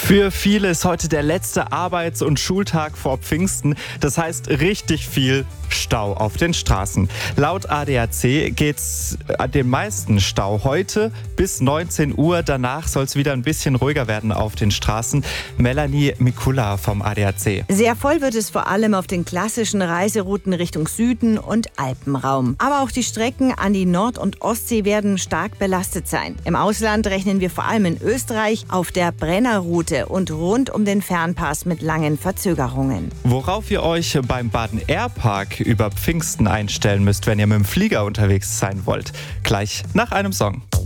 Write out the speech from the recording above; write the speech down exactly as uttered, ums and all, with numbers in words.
Für viele ist heute der letzte Arbeits- und Schultag vor Pfingsten. Das heißt richtig viel Stau auf den Straßen. Laut A D A C geht's den meisten Stau heute bis neunzehn Uhr. Danach soll es wieder ein bisschen ruhiger werden auf den Straßen. Melanie Mikula vom A D A C. Sehr voll wird es vor allem auf den klassischen Reiserouten Richtung Süden und Alpenraum. Aber auch die Strecken an die Nord- und Ostsee werden stark belastet sein. Im Ausland rechnen wir vor allem in Österreich auf der Brennerroute und rund um den Fernpass mit langen Verzögerungen. Worauf ihr euch beim Baden Airpark über Pfingsten einstellen müsst, wenn ihr mit dem Flieger unterwegs sein wollt. Gleich nach einem Song.